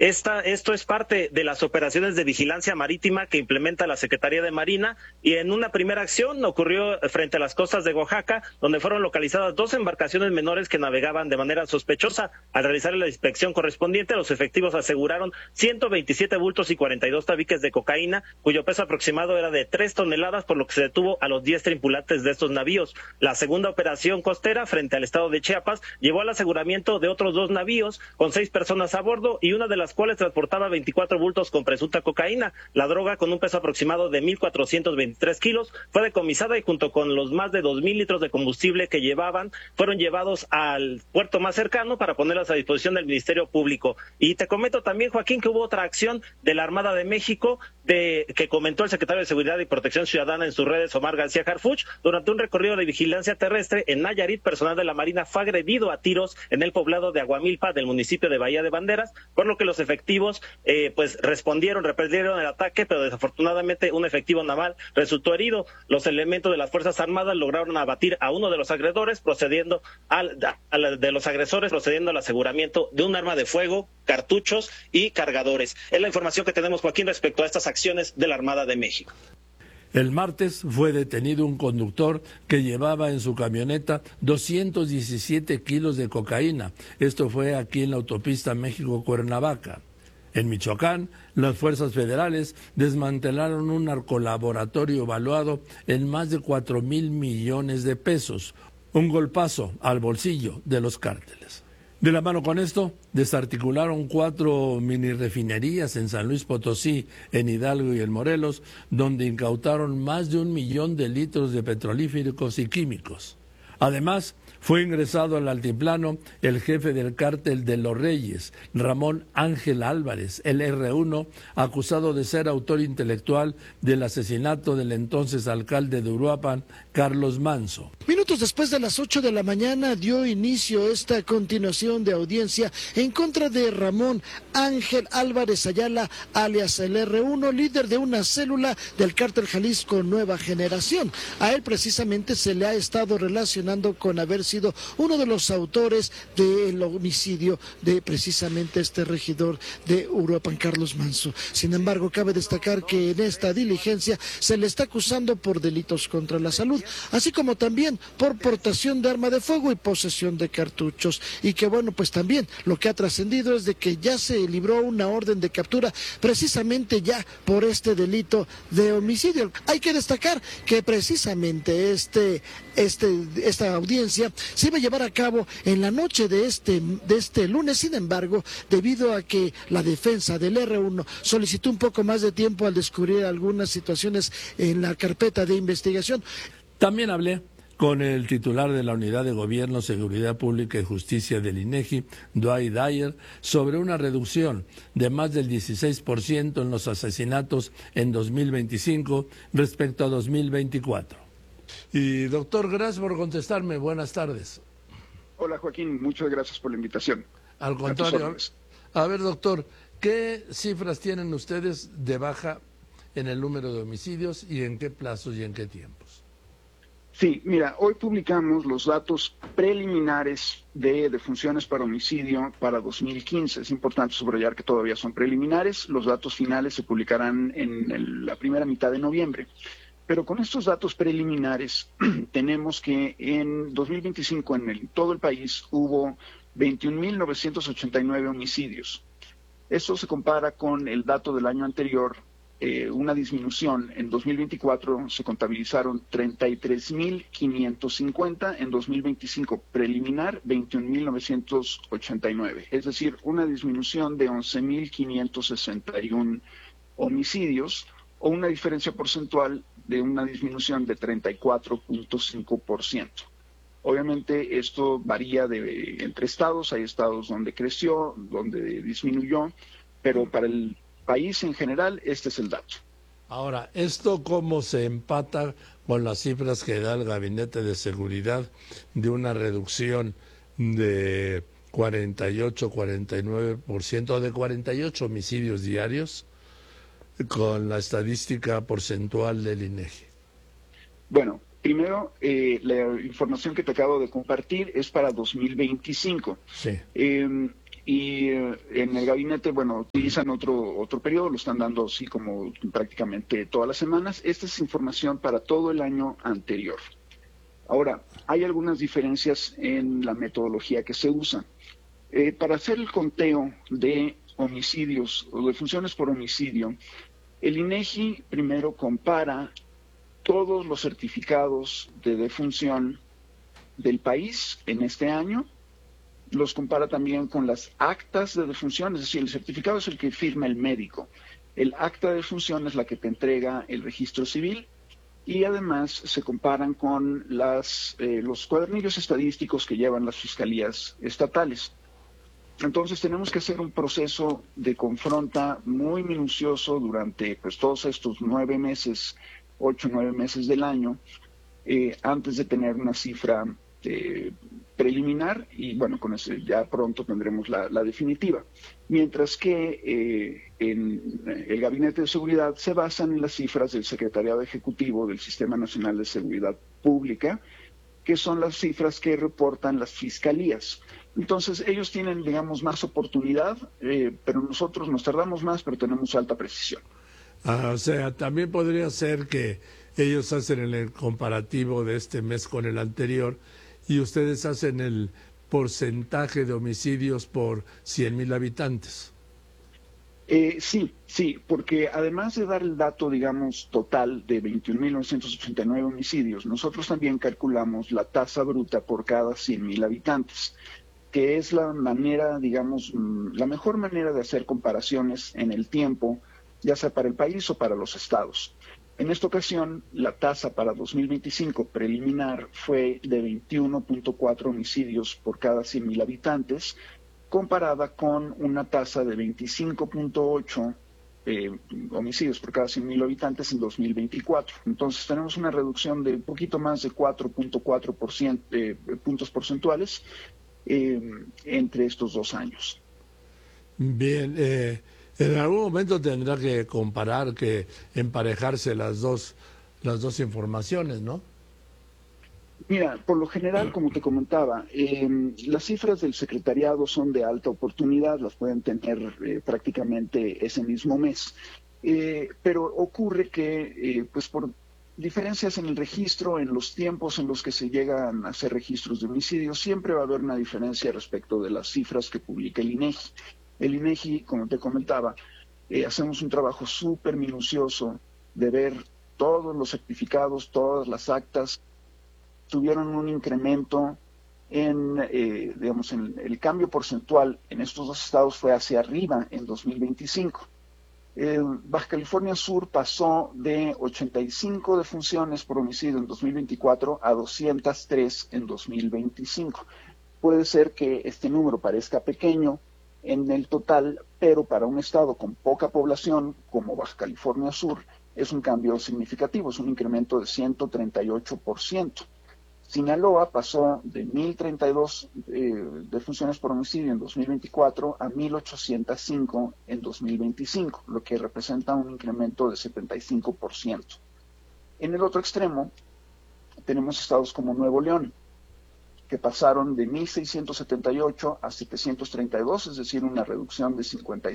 Esto es parte de las operaciones de vigilancia marítima que implementa la Secretaría de Marina, y en una primera acción ocurrió frente a las costas de Oaxaca, donde fueron localizadas 2 embarcaciones menores que navegaban de manera sospechosa. Al realizar la inspección correspondiente, los efectivos aseguraron 127 bultos y 42 tabiques de cocaína, cuyo peso aproximado era de 3 toneladas, por lo que se detuvo a los 10 tripulantes de estos navíos. La segunda operación costera frente al estado de Chiapas llevó al aseguramiento de otros 2 navíos con 6 personas a bordo, y una de las cuales transportaba 24 bultos con presunta cocaína. La droga, con un peso aproximado de 1.423 kilos, fue decomisada, y junto con los más de 2.000 litros de combustible que llevaban, fueron llevados al puerto más cercano para ponerlos a disposición del Ministerio Público. Y te comento también, Joaquín, que hubo otra acción de la Armada de México que comentó el secretario de Seguridad y Protección Ciudadana en sus redes, Omar García Harfuch. Durante un recorrido de vigilancia terrestre en Nayarit, personal de la Marina fue agredido a tiros en el poblado de Aguamilpa del municipio de Bahía de Banderas, por lo que los efectivos repelieron el ataque, pero desafortunadamente un efectivo naval resultó herido. Los elementos de las Fuerzas Armadas lograron abatir a uno de los agresores, procediendo al aseguramiento de un arma de fuego, cartuchos y cargadores. Es la información que tenemos, Joaquín, respecto a estas acciones de la Armada de México. El martes fue detenido un conductor que llevaba en su camioneta 217 kilos de cocaína. Esto fue aquí en la autopista México-Cuernavaca. En Michoacán, las fuerzas federales desmantelaron un narcolaboratorio valuado en más de 4,000 millones de pesos, un golpazo al bolsillo de los cárteles. De la mano con esto, desarticularon 4 mini refinerías en San Luis Potosí, en Hidalgo y en Morelos, donde incautaron más de 1 millón de litros de petrolíferos y químicos. Además, fue ingresado al altiplano el jefe del cártel de Los Reyes, Ramón Ángel Álvarez, el R1, acusado de ser autor intelectual del asesinato del entonces alcalde de Uruapan, Carlos Manso. Minutos después de las 8 de la mañana dio inicio esta continuación de audiencia en contra de Ramón Ángel Álvarez Ayala, alias el R1, líder de una célula del cártel Jalisco Nueva Generación. A él precisamente se le ha estado relacionando con haber sido uno de los autores del homicidio de precisamente este regidor de Uruapan, Carlos Manso. Sin embargo, cabe destacar que en esta diligencia se le está acusando por delitos contra la salud, así como también por portación de arma de fuego y posesión de cartuchos. Y que bueno, pues también lo que ha trascendido es de que ya se libró una orden de captura precisamente ya por este delito de homicidio. Hay que destacar que precisamente esta audiencia se iba a llevar a cabo en la noche de este lunes. Sin embargo, debido a que la defensa del R1 solicitó un poco más de tiempo al descubrir algunas situaciones en la carpeta de investigación. También hablé con el titular de la Unidad de Gobierno, Seguridad Pública y Justicia del INEGI, Dwight Dyer, sobre una reducción de más del 16% en los asesinatos en 2025 respecto a 2024. Y doctor, gracias por contestarme. Buenas tardes. Hola Joaquín, muchas gracias por la invitación. Al contrario. A ver, doctor, ¿qué cifras tienen ustedes de baja en el número de homicidios y en qué plazos y en qué tiempos? Sí, mira, hoy publicamos los datos preliminares de defunciones para homicidio para 2015. Es importante subrayar que todavía son preliminares. Los datos finales se publicarán en la primera mitad de noviembre. Pero con estos datos preliminares tenemos que en 2025 en todo el país hubo 21.989 homicidios. Esto se compara con el dato del año anterior, una disminución. En 2024 se contabilizaron 33.550, en 2025 preliminar 21.989. Es decir, una disminución de 11.561 homicidios, o una diferencia porcentual de una disminución de 34.5%. Obviamente esto varía entre estados, hay estados donde creció, donde disminuyó, pero para el país en general este es el dato. Ahora, ¿esto cómo se empata con las cifras que da el Gabinete de Seguridad de una reducción de 49%, de 48 homicidios diarios, con la estadística porcentual del INEGI? Bueno, primero, la información que te acabo de compartir es para 2025. Sí. Y y en el gabinete, bueno, utilizan otro periodo, lo están dando así como prácticamente todas las semanas. Esta es información para todo el año anterior. Ahora, hay algunas diferencias en la metodología que se usa. Para hacer el conteo de homicidios o defunciones por homicidio, el INEGI primero compara todos los certificados de defunción del país en este año, los compara también con las actas de defunción, es decir, el certificado es el que firma el médico, el acta de defunción es la que te entrega el registro civil, y además se comparan con los cuadernillos estadísticos que llevan las fiscalías estatales. Entonces tenemos que hacer un proceso de confronta muy minucioso durante todos estos 9 meses, 8 o 9 meses del año, antes de tener una cifra preliminar, y bueno, con eso ya pronto tendremos la definitiva. Mientras que en el Gabinete de Seguridad se basan en las cifras del Secretariado Ejecutivo del Sistema Nacional de Seguridad Pública, que son las cifras que reportan las fiscalías. Entonces, ellos tienen, digamos, más oportunidad, pero nosotros nos tardamos más, pero tenemos alta precisión. O sea, también podría ser que ellos hacen el comparativo de este mes con el anterior y ustedes hacen el porcentaje de homicidios por 100,000 habitantes. Sí, porque además de dar el dato, digamos, total de 21.989 homicidios, nosotros también calculamos la tasa bruta por cada 100,000 habitantes, que es la manera, digamos, la mejor manera de hacer comparaciones en el tiempo, ya sea para el país o para los estados. En esta ocasión, la tasa para 2025 preliminar fue de 21.4 homicidios por cada 100,000 habitantes, comparada con una tasa de 25.8 homicidios por cada 100,000 habitantes en 2024. Entonces tenemos una reducción de un poquito más de 4.4% puntos porcentuales entre estos 2 años. Bien, en algún momento tendrá que comparar, que emparejarse las dos informaciones, ¿no? Mira, por lo general, como te comentaba, las cifras del secretariado son de alta oportunidad, las pueden tener prácticamente ese mismo mes, pero ocurre que, pues por diferencias en el registro, en los tiempos en los que se llegan a hacer registros de homicidios, siempre va a haber una diferencia respecto de las cifras que publica el INEGI. El INEGI, como te comentaba, hacemos un trabajo súper minucioso de ver todos los certificados, todas las actas. Tuvieron un incremento digamos, en el cambio porcentual en estos 2 estados fue hacia arriba en 2025. Baja California Sur pasó de 85 defunciones por homicidio en 2024 a 203 en 2025. Puede ser que este número parezca pequeño en el total, pero para un estado con poca población como Baja California Sur es un cambio significativo, es un incremento de 138%. Sinaloa pasó de 1,032 defunciones por homicidio en 2024 a 1,805 en 2025, lo que representa un incremento de 75%. En el otro extremo, tenemos estados como Nuevo León, que pasaron de 1,678 a 732, es decir, una reducción de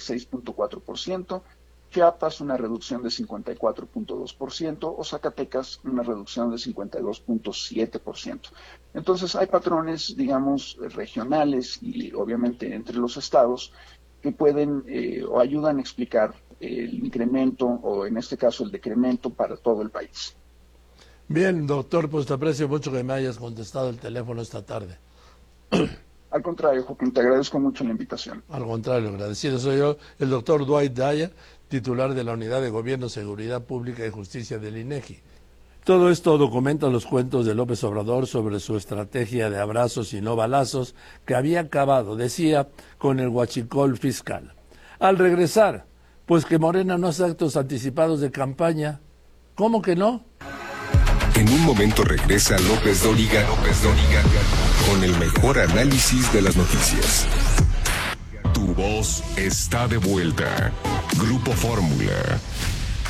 56.4%, Chiapas una reducción de 54.2%, o Zacatecas una reducción de 52.7%. Entonces hay patrones, digamos, regionales y obviamente entre los estados que pueden o ayudan a explicar el incremento o en este caso el decremento para todo el país. Bien, doctor, pues te aprecio mucho que me hayas contestado el teléfono esta tarde. Al contrario, Joaquín, te agradezco mucho la invitación. Al contrario, agradecido soy yo, el doctor Dwight Daya, titular de la Unidad de Gobierno, Seguridad Pública y Justicia del INEGI. Todo esto documenta los cuentos de López Obrador sobre su estrategia de abrazos y no balazos que había acabado, decía, con el huachicol fiscal. Al regresar, pues que Morena no hace actos anticipados de campaña. ¿Cómo que no? En un momento regresa López Dóriga con el mejor análisis de las noticias. Tu voz está de vuelta. Grupo Fórmula.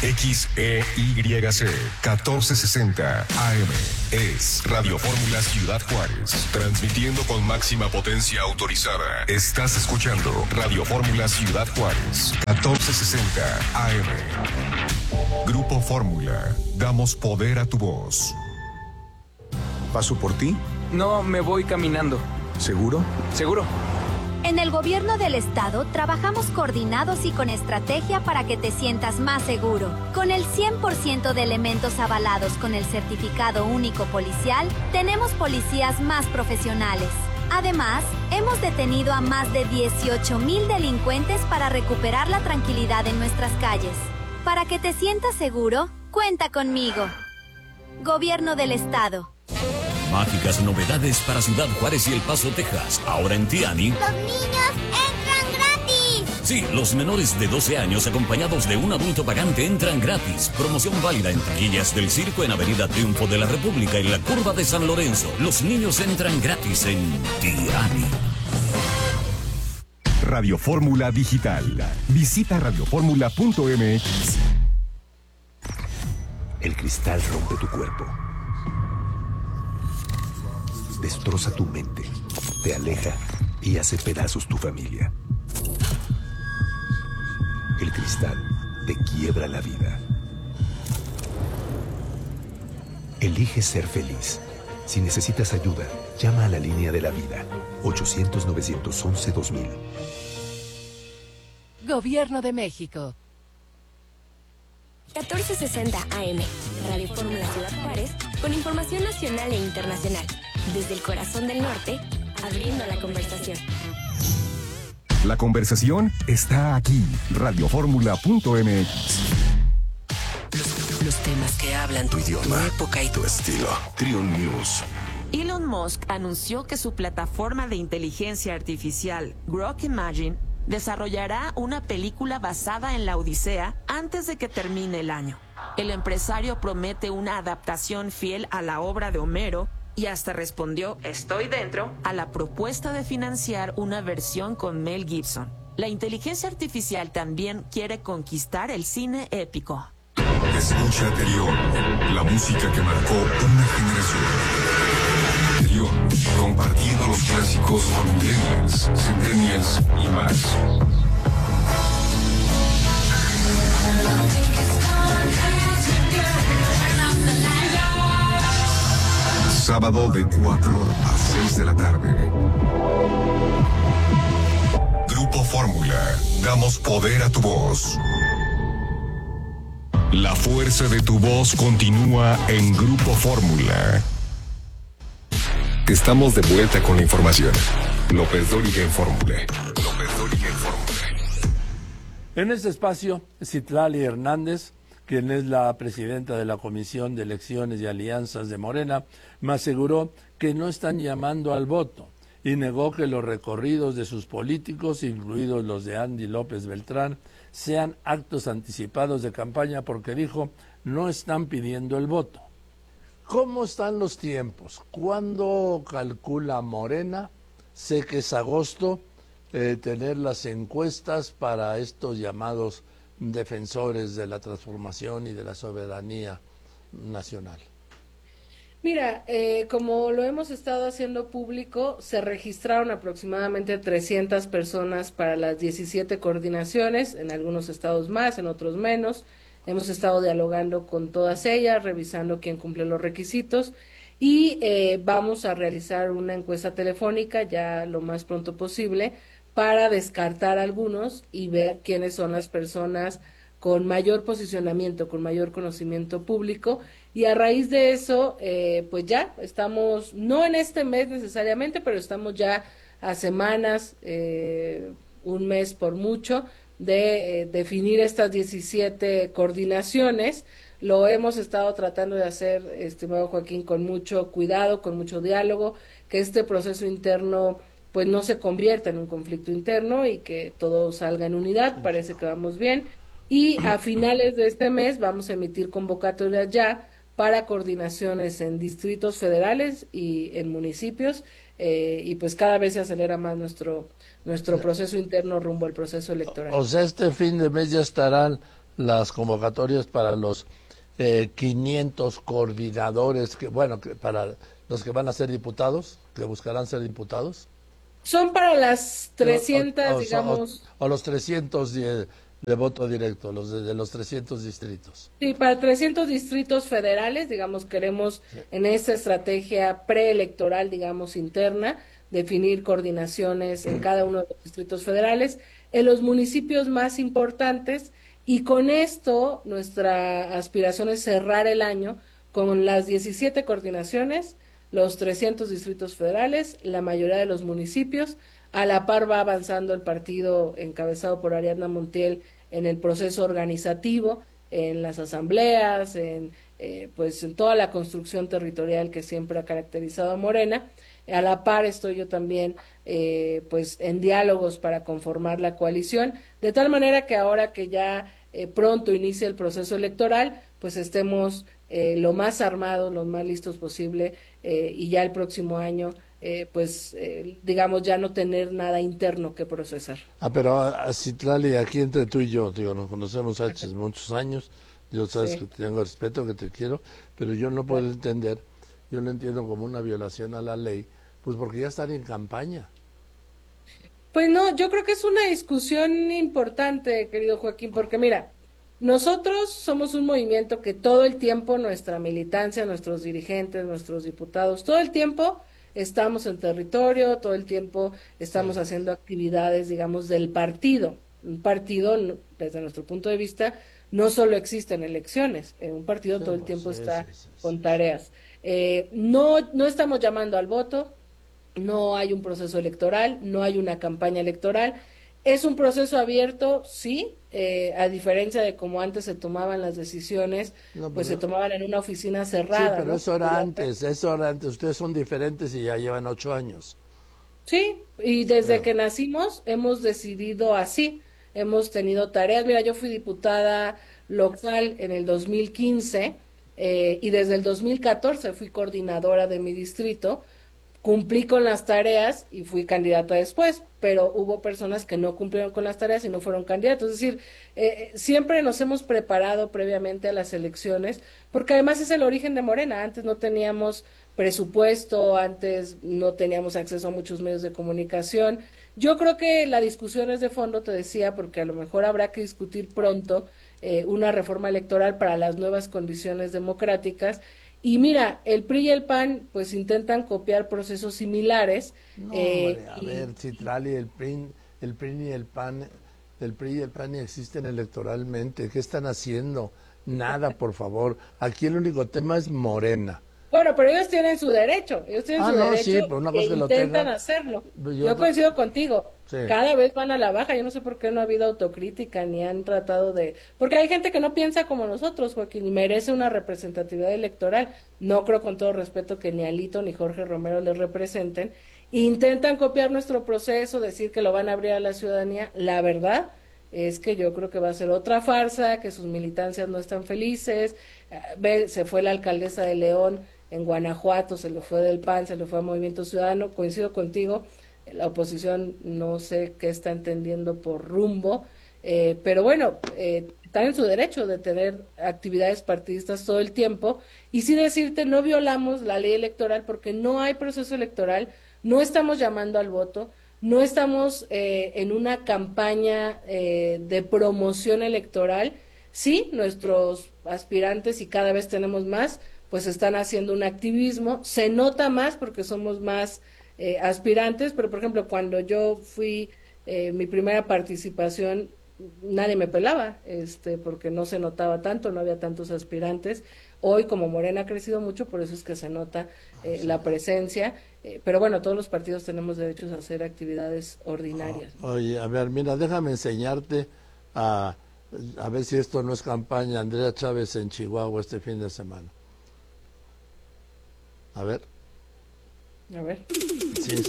XEYC 1460 AM. Es Radio Fórmula Ciudad Juárez. Transmitiendo con máxima potencia autorizada. Estás escuchando Radio Fórmula Ciudad Juárez 1460 AM. Grupo Fórmula. Damos poder a tu voz. ¿Paso por ti? No, me voy caminando. ¿Seguro? ¿Seguro? En el gobierno del estado trabajamos coordinados y con estrategia para que te sientas más seguro. Con el 100% de elementos avalados con el certificado único policial, tenemos policías más profesionales. Además, hemos detenido a más de 18,000 delincuentes para recuperar la tranquilidad en nuestras calles. Para que te sientas seguro, cuenta conmigo. Gobierno del estado. Mágicas novedades para Ciudad Juárez y El Paso, Texas. Ahora en Tiani. ¡Los niños entran gratis! Sí, los menores de 12 años acompañados de un adulto pagante entran gratis. Promoción válida en taquillas del circo en Avenida Triunfo de la República y la Curva de San Lorenzo. Los niños entran gratis en Tiani. Radio Fórmula Digital. Visita radioformula.mx. El cristal rompe tu cuerpo. Destroza tu mente, te aleja y hace pedazos tu familia. El cristal te quiebra la vida. Elige ser feliz. Si necesitas ayuda, llama a la línea de la vida, 800-911-2000. Gobierno de México. 1460 AM, Radio Fórmula Ciudad Juárez, con información nacional e internacional. Desde el corazón del norte, abriendo la conversación. La conversación está aquí. Radioformula.mx. Los temas que hablan tu idioma, tu época y tu estilo. Trion News. Elon Musk anunció que su plataforma de inteligencia artificial, Grok Imagine, desarrollará una película basada en la Odisea antes de que termine el año. El empresario promete una adaptación fiel a la obra de Homero y hasta respondió, estoy dentro, a la propuesta de financiar una versión con Mel Gibson. La inteligencia artificial también quiere conquistar el cine épico. Escucha Trion, la música que marcó una generación. Trion, compartiendo los clásicos con millennials, centennials y más. Sábado de 4 a 6 de la tarde. Grupo Fórmula. Damos poder a tu voz. La fuerza de tu voz continúa en Grupo Fórmula. Estamos de vuelta con la información. López Dóriga en Fórmula. López Dóriga en Fórmula. En este espacio, Citlali Hernández, quien es la presidenta de la Comisión de Elecciones y Alianzas de Morena, me aseguró que no están llamando al voto y negó que los recorridos de sus políticos, incluidos los de Andy López Beltrán, sean actos anticipados de campaña porque dijo no están pidiendo el voto. ¿Cómo están los tiempos? ¿Cuándo calcula Morena? Sé que es agosto, tener las encuestas para estos llamados defensores de la transformación y de la soberanía nacional. Mira, como lo hemos estado haciendo público, se registraron aproximadamente 300 personas para las 17 coordinaciones, en algunos estados más, en otros menos. Hemos estado dialogando con todas ellas, revisando quién cumple los requisitos y vamos a realizar una encuesta telefónica ya lo más pronto posible para descartar algunos y ver quiénes son las personas con mayor posicionamiento, con mayor conocimiento público, y a raíz de eso, pues ya estamos, no en este mes necesariamente, pero estamos ya a semanas, un mes por mucho, de definir estas 17 coordinaciones. Lo hemos estado tratando de hacer, estimado Joaquín, con mucho cuidado, con mucho diálogo, que este proceso interno pues no se convierta en un conflicto interno y que todo salga en unidad. Parece que vamos bien, y a finales de este mes vamos a emitir convocatorias ya para coordinaciones en distritos federales y en municipios, y pues cada vez se acelera más nuestro proceso interno rumbo al proceso electoral. O sea, este fin de mes ya estarán las convocatorias para los 500 coordinadores, para los que van a ser diputados, que buscarán ser diputados. Son para las 300, digamos... O los 300 de voto directo, de los 300 distritos. Sí, para 300 distritos federales, digamos, queremos en esta estrategia preelectoral, digamos, interna, definir coordinaciones en cada uno de los distritos federales, en los municipios más importantes, y con esto nuestra aspiración es cerrar el año con las 17 coordinaciones, los 300 distritos federales, la mayoría de los municipios. A la par va avanzando el partido encabezado por Ariadna Montiel en el proceso organizativo, en las asambleas, pues en toda la construcción territorial que siempre ha caracterizado a Morena. A la par estoy yo también pues en diálogos para conformar la coalición, de tal manera que ahora que ya pronto inicia el proceso electoral, pues estemos lo más armados, lo más listos posible, y ya el próximo año digamos, ya no tener nada interno que procesar. Pero Citlali, aquí entre tú y yo, nos conocemos hace muchos años, yo sabes que te tengo respeto, que te quiero, pero yo no puedo entender, yo lo entiendo como una violación a la ley, pues porque ya están en campaña. Pues no, yo creo que es una discusión importante, querido Joaquín, porque mira, nosotros somos un movimiento que todo el tiempo, nuestra militancia, nuestros dirigentes, nuestros diputados, todo el tiempo estamos en territorio, todo el tiempo estamos haciendo actividades, digamos, del partido. Un partido, desde nuestro punto de vista, no solo existe en elecciones, un partido todo el tiempo está con tareas. No estamos llamando al voto, no hay un proceso electoral, no hay una campaña electoral. Es un proceso abierto, sí, a diferencia de como antes se tomaban las decisiones, pues se tomaban en una oficina cerrada. Sí, pero eso era antes, ustedes son diferentes y ya llevan 8 años. Sí, y desde que nacimos hemos decidido así, hemos tenido tareas. Mira, yo fui diputada local en el 2015 y desde el 2014 fui coordinadora de mi distrito. Cumplí con las tareas y fui candidata después, pero hubo personas que no cumplieron con las tareas y no fueron candidatos. Es decir, siempre nos hemos preparado previamente a las elecciones, porque además es el origen de Morena. Antes no teníamos presupuesto, antes no teníamos acceso a muchos medios de comunicación. Yo creo que la discusión es de fondo, te decía, porque a lo mejor habrá que discutir pronto una reforma electoral para las nuevas condiciones democráticas. Y mira, el PRI y el PAN pues intentan copiar procesos similares. No, hombre, a ver, Citlali, el PRI y el PAN existen electoralmente. ¿Qué están haciendo? Nada, por favor. Aquí el único tema es Morena. Bueno, pero ellos tienen su derecho, Sí, pero una cosa que intentan hacerlo. Yo coincido contigo. Sí. Cada vez van a la baja. Yo no sé por qué no ha habido autocrítica ni han tratado de... Porque hay gente que no piensa como nosotros, Joaquín, y merece una representatividad electoral. No creo, con todo respeto, que ni Alito ni Jorge Romero les representen. Intentan copiar nuestro proceso, decir que lo van a abrir a la ciudadanía. La verdad es que yo creo que va a ser otra farsa, que sus militancias no están felices. Se fue la alcaldesa de León en Guanajuato, se le fue del PAN, se le fue a Movimiento Ciudadano. Coincido contigo, la oposición no sé qué está entendiendo por rumbo, pero bueno, están en su derecho de tener actividades partidistas todo el tiempo, y sí decirte, no violamos la ley electoral porque no hay proceso electoral, no estamos llamando al voto, no estamos en una campaña de promoción electoral. Sí, nuestros aspirantes, y cada vez tenemos más, pues están haciendo un activismo, se nota más porque somos más aspirantes, pero por ejemplo cuando yo fui mi primera participación nadie me pelaba, porque no se notaba tanto, no había tantos aspirantes. Hoy como Morena ha crecido mucho, por eso es que se nota la presencia, pero bueno, todos los partidos tenemos derechos a hacer actividades ordinarias. Oye, a ver, mira, déjame enseñarte a ver si esto no es campaña. Andrea Chávez en Chihuahua este fin de semana. A ver. A ver. Sí.